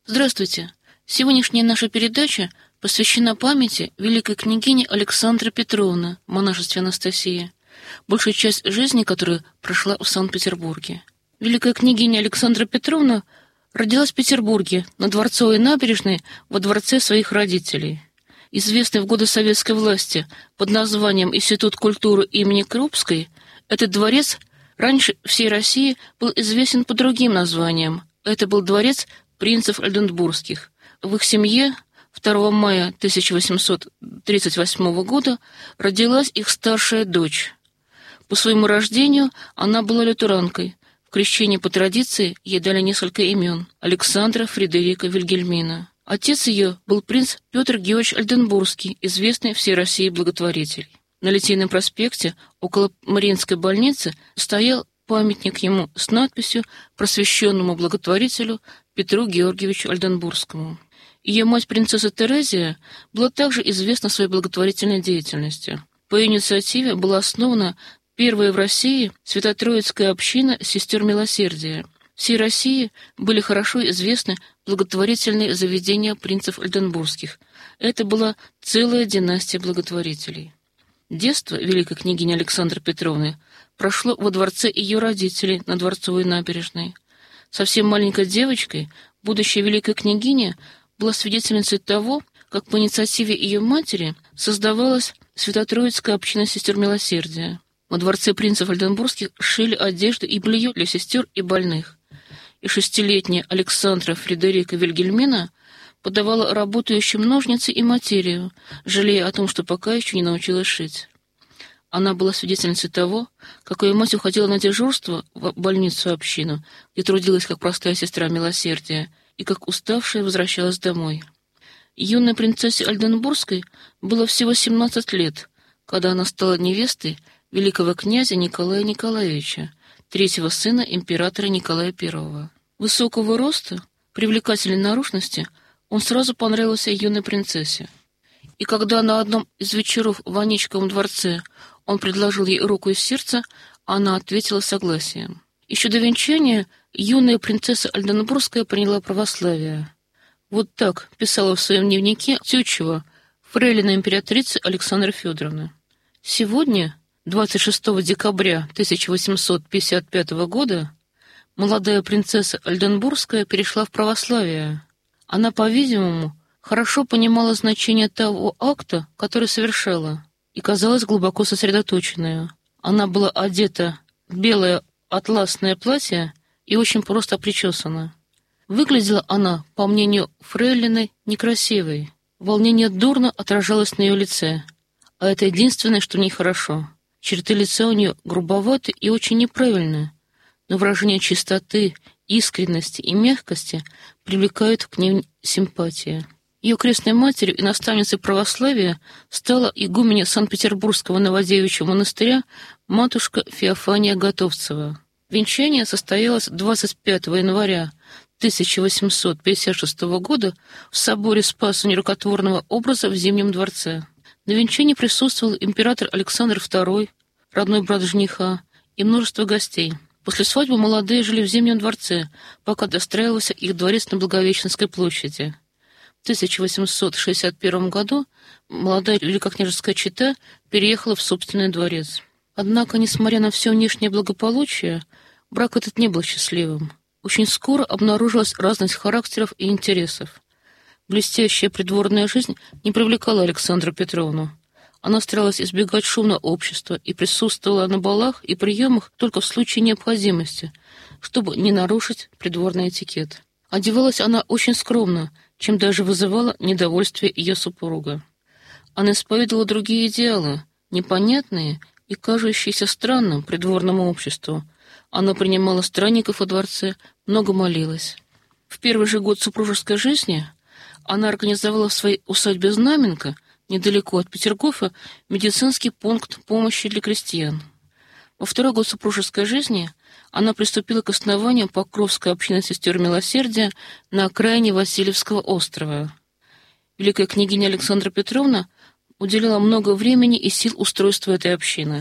Здравствуйте! Сегодняшняя наша передача посвящена памяти великой княгини Александры Петровны, монашестве Анастасии, большая часть жизни которой прошла в Санкт-Петербурге. Великая княгиня Александра Петровна родилась в Петербурге, на Дворцовой набережной, во дворце своих родителей. Известный в годы советской власти под названием Институт культуры имени Крупской, этот дворец раньше всей России был известен по другим названиям. Это был дворец принцев Ольденбургских. В их семье 2 мая 1838 года родилась их старшая дочь. По своему рождению она была лютеранкой. В крещении по традиции ей дали несколько имен – Александра, Фредерика, Вильгельмина. Отец ее был принц Петр Георгиевич Ольденбургский, известный всей России благотворитель. На Литейном проспекте около Мариинской больницы стоял памятник ему с надписью «Просвещенному благотворителю Петру Георгиевичу Ольденбургскому». Ее мать, принцесса Терезия, была также известна своей благотворительной деятельностью. По ее инициативе была основана первая в России Свято-Троицкая община сестер милосердия. Всей России были хорошо известны благотворительные заведения принцев Ольденбургских. Это была целая династия благотворителей. Детство великой княгини Александры Петровны прошло во дворце ее родителей на Дворцовой набережной. Совсем маленькой девочкой будущая великая княгиня была свидетельницей того, как по инициативе ее матери создавалась Свято-Троицкая община сестер милосердия. Во дворце принцев Ольденбургских шили одежду и белье для сестер и больных. И 6-летняя Александра Фредерика Вильгельмина подавала работающим ножницы и материю, жалея о том, что пока еще не научилась шить. Она была свидетельницей того, как ее мать уходила на дежурство в больницу-общину, где трудилась как простая сестра милосердия, и как уставшая возвращалась домой. Юной принцессе Ольденбургской было всего 17 лет, когда она стала невестой великого князя Николая Николаевича, третьего сына императора Николая I. Высокого роста, привлекательной наружности, он сразу понравился юной принцессе. И когда на одном из вечеров в Аничковом дворце он предложил ей руку и сердце, она ответила согласием. Еще до венчания юная принцесса Ольденбургская приняла православие. Вот так писала в своем дневнике Тютчева, фрейлина императрицы Александра Федоровна. Сегодня, 26 декабря 1855 года, молодая принцесса Ольденбургская перешла в православие. Она, по-видимому, хорошо понимала значение того акта, который совершала, и казалась глубоко сосредоточенной. Она была одета в белое атласное платье и очень просто причесана. Выглядела она, по мнению фрейлины, некрасивой. Волнение дурно отражалось на ее лице, а это единственное, что в ней хорошо. Черты лица у нее грубоваты и очень неправильные, но выражение чистоты, искренности и мягкости привлекают к ней симпатии. Ее крестной матерью и наставницей православия стала игуменя Санкт-Петербургского Новодевичьего монастыря матушка Феофания Готовцева. Венчание состоялось 25 января 1856 года в соборе Спаса Нерукотворного образа в Зимнем дворце. На венчании присутствовал император Александр II, родной брат жениха, и множество гостей. После свадьбы молодые жили в Зимнем дворце, пока достраивался их дворец на Благовещенской площади. В 1861 году молодая великокняжеская чета переехала в собственный дворец. Однако, несмотря на все внешнее благополучие, брак этот не был счастливым. Очень скоро обнаружилась разность характеров и интересов. Блестящая придворная жизнь не привлекала Александру Петровну. Она старалась избегать шумного общества и присутствовала на балах и приемах только в случае необходимости, чтобы не нарушить придворный этикет. Одевалась она очень скромно, чем даже вызывала недовольствие ее супруга. Она исповедовала другие идеалы, непонятные и кажущиеся странным придворному обществу. Она принимала странников во дворце, много молилась. В первый же год супружеской жизни она организовала в своей усадьбе Знаменка, недалеко от Петергофа, медицинский пункт помощи для крестьян. Во второй год супружеской жизни она приступила к основанию Покровской общины сестер милосердия на окраине Васильевского острова. Великая княгиня Александра Петровна уделила много времени и сил устройству этой общины.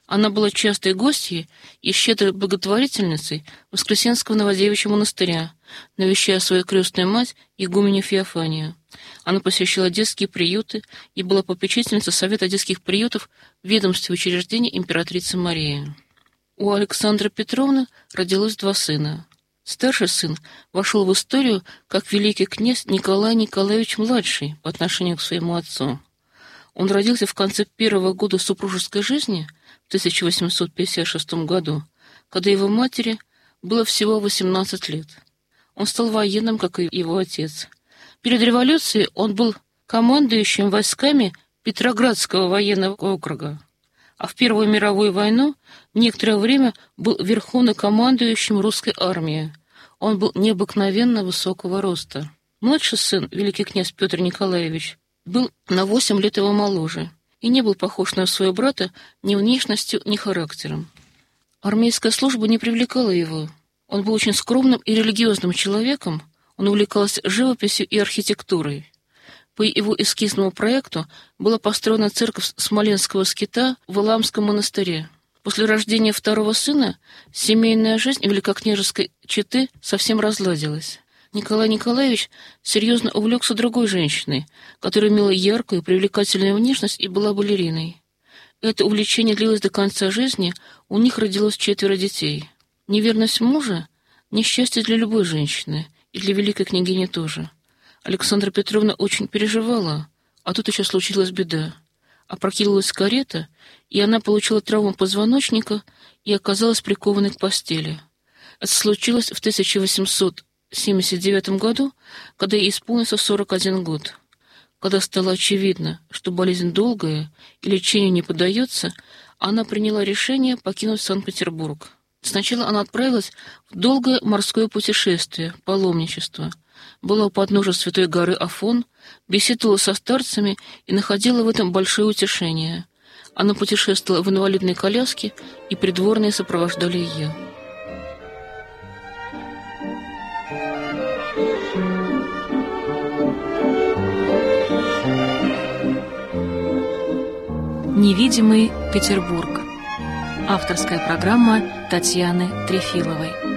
Она была частой гостьей и щедрой благотворительницей Воскресенского Новодевичьего монастыря, навещая свою крестную мать игуменью Феофанию. Она посещала детские приюты и была попечительницей Совета детских приютов в ведомстве учреждений императрицы Марии. У Александры Петровны родилось 2 сына. Старший сын вошел в историю как великий князь Николай Николаевич-младший по отношению к своему отцу. Он родился в конце первого года супружеской жизни, в 1856 году, когда его матери было всего 18 лет. Он стал военным, как и его отец. Перед революцией он был командующим войсками Петроградского военного округа, а в Первую мировую войну некоторое время был верховнокомандующим русской армии. Он был необыкновенно высокого роста. Младший сын, великий князь Петр Николаевич, был на 8 лет его моложе и не был похож на своего брата ни внешностью, ни характером. Армейская служба не привлекала его. Он был очень скромным и религиозным человеком, он увлекался живописью и архитектурой. По его эскизному проекту была построена церковь Смоленского скита в Иламском монастыре. После рождения второго сына семейная жизнь великокняжеской четы совсем разладилась. Николай Николаевич серьезно увлекся другой женщиной, которая имела яркую, привлекательную внешность и была балериной. Это увлечение длилось до конца жизни, у них родилось 4 детей. Неверность мужа — несчастье для любой женщины, и для великой княгини тоже. Александра Петровна очень переживала, а тут еще случилась беда. Опрокинулась карета, и она получила травму позвоночника и оказалась прикованной к постели. Это случилось в 1879 году, когда ей исполнился 41 год. Когда стало очевидно, что болезнь долгая и лечению не поддается, она приняла решение покинуть Санкт-Петербург. Сначала она отправилась в долгое морское путешествие, паломничество. Была у подножия святой горы Афон, беседовала со старцами и находила в этом большое утешение. Она путешествовала в инвалидной коляске, и придворные сопровождали ее. Невидимый Петербург. Авторская программа Татьяны Трефиловой.